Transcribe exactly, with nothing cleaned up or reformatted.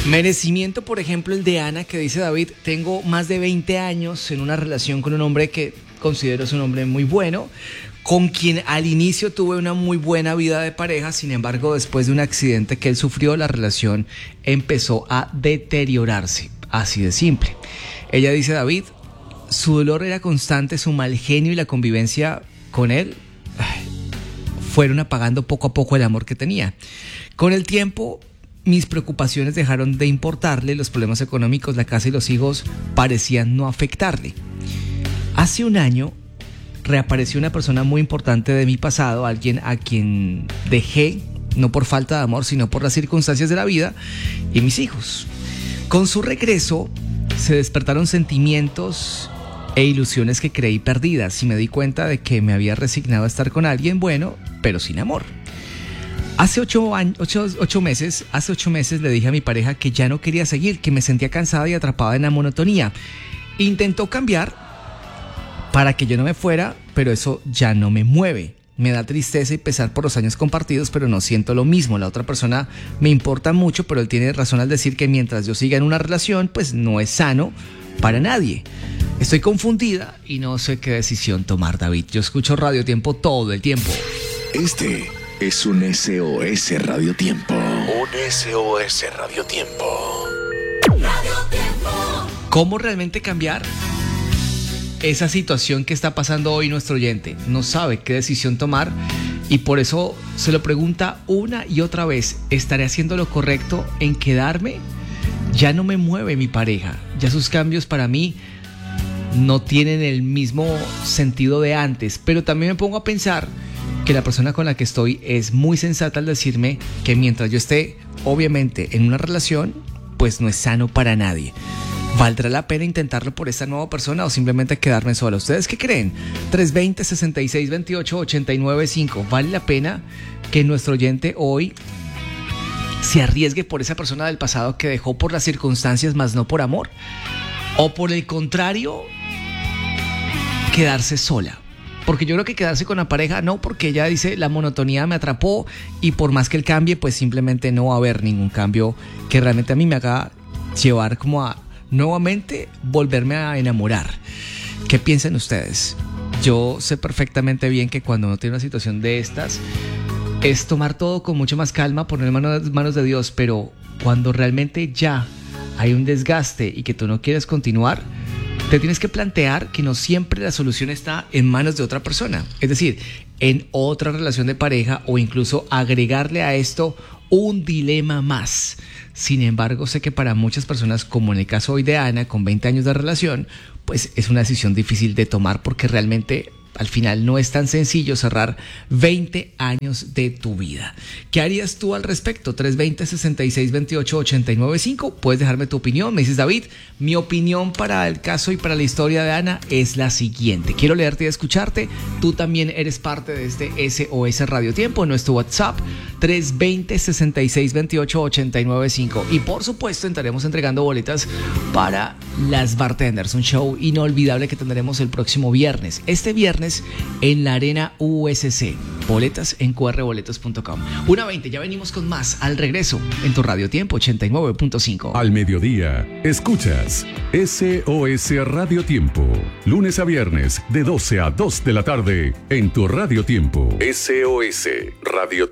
Merecimiento, por ejemplo, el de Ana, que dice: David, tengo más de veinte años en una relación con un hombre que considero es un hombre muy bueno, con quien al inicio tuve una muy buena vida de pareja. Sin embargo, después de un accidente que él sufrió, la relación empezó a deteriorarse, así de simple. Ella dice: David, su dolor era constante, su mal genio y la convivencia con él ay, fueron apagando poco a poco el amor que tenía. Con el tiempo, mis preocupaciones dejaron de importarle, los problemas económicos, la casa y los hijos parecían no afectarle. Hace un año reapareció una persona muy importante de mi pasado, alguien a quien dejé, no por falta de amor, sino por las circunstancias de la vida y mis hijos. Con su regreso, se despertaron sentimientos e ilusiones que creí perdidas y me di cuenta de que me había resignado a estar con alguien bueno, pero sin amor. Hace ocho, años, ocho, ocho meses, hace ocho meses le dije a mi pareja que ya no quería seguir, que me sentía cansada y atrapada en la monotonía. Intentó cambiar para que yo no me fuera, pero eso ya no me mueve. Me da tristeza y pesar por los años compartidos, pero no siento lo mismo. La otra persona me importa mucho, pero él tiene razón al decir que mientras yo siga en una relación, pues no es sano para nadie. Estoy confundida y no sé qué decisión tomar, David. Yo escucho Radio Tiempo todo el tiempo. Este es un S O S Radio Tiempo. Un S O S Radio Tiempo. Radio Tiempo. ¿Cómo realmente cambiar esa situación que está pasando hoy nuestro oyente? No sabe qué decisión tomar y por eso se lo pregunta una y otra vez: ¿estaré haciendo lo correcto en quedarme? Ya no me mueve mi pareja, ya sus cambios para mí no tienen el mismo sentido de antes, pero también me pongo a pensar que la persona con la que estoy es muy sensata al decirme que mientras yo esté, obviamente, en una relación, pues no es sano para nadie. ¿Valdrá la pena intentarlo por esta nueva persona o simplemente quedarme sola? ¿Ustedes qué creen? tres dos cero, seis seis dos ocho, ocho nueve cinco. ¿Vale la pena que nuestro oyente hoy se arriesgue por esa persona del pasado que dejó por las circunstancias más no por amor? ¿O por el contrario, quedarse sola? Porque yo creo que quedarse con la pareja no, porque ella dice la monotonía me atrapó y por más que él cambie, pues simplemente no va a haber ningún cambio que realmente a mí me haga llevar como a nuevamente volverme a enamorar. ¿Qué piensan ustedes? Yo sé perfectamente bien que cuando uno tiene una situación de estas es tomar todo con mucho más calma, poner manos, manos de Dios, pero cuando realmente ya hay un desgaste y que tú no quieres continuar, te tienes que plantear que no siempre la solución está en manos de otra persona, es decir, en otra relación de pareja o incluso agregarle a esto un dilema más. Sin embargo, sé que para muchas personas, como en el caso hoy de Ana, con veinte años de relación, pues es una decisión difícil de tomar porque realmente al final no es tan sencillo cerrar veinte años de tu vida. ¿Qué harías tú al respecto? tres dos cero, seis seis dos ocho, ocho nueve cinco. Puedes dejarme tu opinión. Me dices: David, mi opinión para el caso y para la historia de Ana es la siguiente. Quiero leerte y escucharte. Tú también eres parte de este S O S Radio Tiempo. En nuestro WhatsApp tres dos cero, seis seis dos ocho, ocho nueve cinco. Y por supuesto estaremos entregando boletas para Las Bartenders, un show inolvidable que tendremos el próximo viernes. Este viernes en la Arena U S C. Boletas en cu erre boletos punto com. una veinte, ya venimos con más al regreso en tu Radio Tiempo ochenta y nueve punto cinco. Al mediodía, escuchas S O S Radio Tiempo. Lunes a viernes, de doce a dos de la tarde, en tu Radio Tiempo. S O S Radio